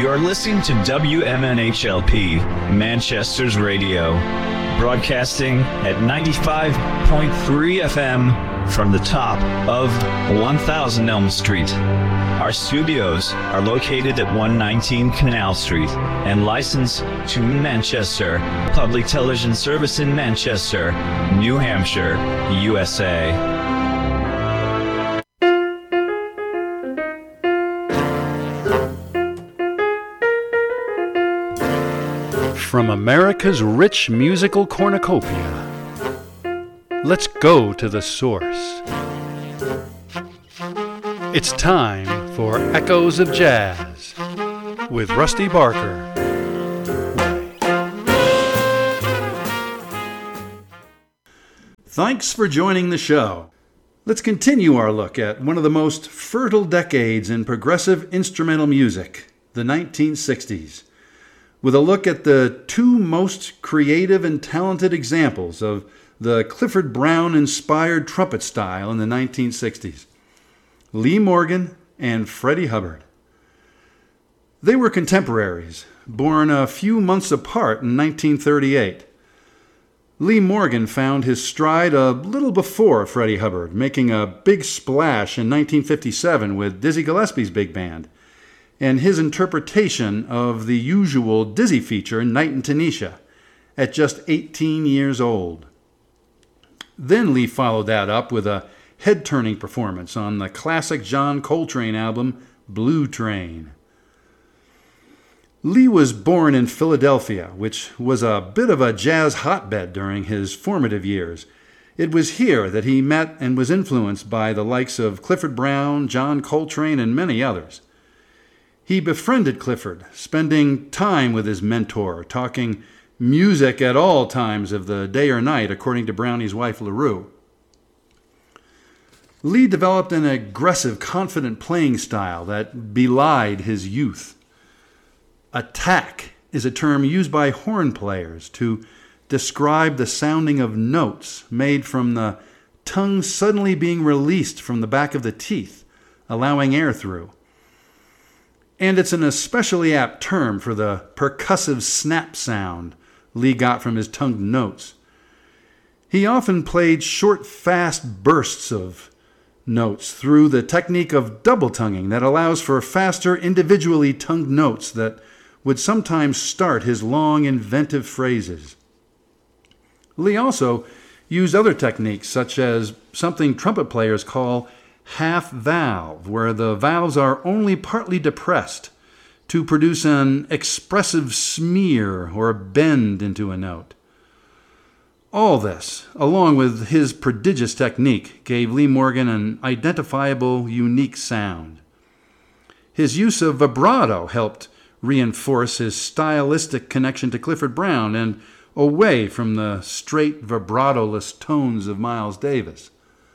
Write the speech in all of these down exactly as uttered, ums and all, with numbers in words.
You're listening to W M N H L P, Manchester's radio, broadcasting at ninety-five point three F M from the top of one thousand Elm Street. Our studios are located at one nineteen Canal Street and licensed to Manchester Public Television Service in Manchester, New Hampshire, U S A. From America's rich musical cornucopia, let's go to the source. It's time for Echoes of Jazz with Rusty Barker. Thanks for joining the show. Let's continue our look at one of the most fertile decades in progressive instrumental music, the nineteen sixties. With a look at the two most creative and talented examples of the Clifford Brown-inspired trumpet style in the nineteen sixties, Lee Morgan and Freddie Hubbard. They were contemporaries, born a few months apart in nineteen thirty-eight. Lee Morgan found his stride a little before Freddie Hubbard, making a big splash in nineteen fifty-seven with Dizzy Gillespie's big band, and his interpretation of the usual Dizzy feature, Night in Tunisia, at just eighteen years old. Then Lee followed that up with a head-turning performance on the classic John Coltrane album, Blue Train. Lee was born in Philadelphia, which was a bit of a jazz hotbed during his formative years. It was here that he met and was influenced by the likes of Clifford Brown, John Coltrane, and many others. He befriended Clifford, spending time with his mentor, talking music at all times of the day or night, according to Brownie's wife, LaRue. Lee developed an aggressive, confident playing style that belied his youth. Attack is a term used by horn players to describe the sounding of notes made from the tongue suddenly being released from the back of the teeth, allowing air through. And it's an especially apt term for the percussive snap sound Lee got from his tongued notes. He often played short, fast bursts of notes through the technique of double tonguing that allows for faster, individually tongued notes that would sometimes start his long, inventive phrases. Lee also used other techniques, such as something trumpet players call half valve, where the valves are only partly depressed to produce an expressive smear or bend into a note. All this, along with his prodigious technique, gave Lee Morgan an identifiable, unique sound. His use of vibrato helped reinforce his stylistic connection to Clifford Brown and away from the straight vibrato-less tones of Miles Davis.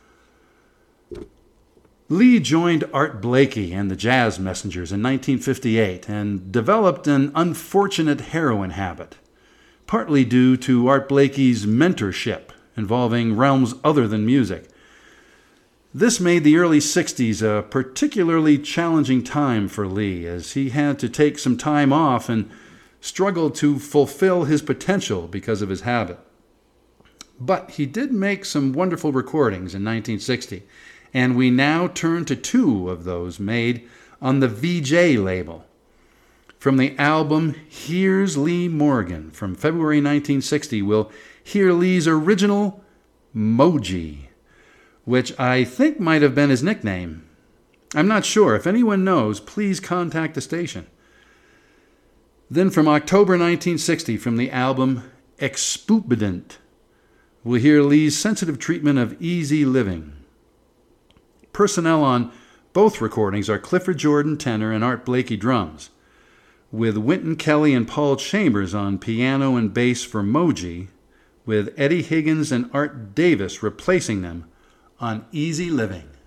Lee joined Art Blakey and the Jazz Messengers in nineteen fifty-eight and developed an unfortunate heroin habit, partly due to Art Blakey's mentorship involving realms other than music. This made the early sixties a particularly challenging time for Lee, as he had to take some time off and struggled to fulfill his potential because of his habit. But he did make some wonderful recordings in nineteen sixty, and we now turn to two of those made on the V J label. From the album Here's Lee Morgan from February nineteen sixty, we'll hear Lee's original Moji, which I think might have been his nickname. I'm not sure. If anyone knows, please contact the station. Then from October nineteen sixty, from the album Expubidant, we'll hear Lee's sensitive treatment of Easy Living. Personnel on both recordings are Clifford Jordan tenor and Art Blakey drums, with Wynton Kelly and Paul Chambers on piano and bass for Moji, with Eddie Higgins and Art Davis replacing them on Easy Living.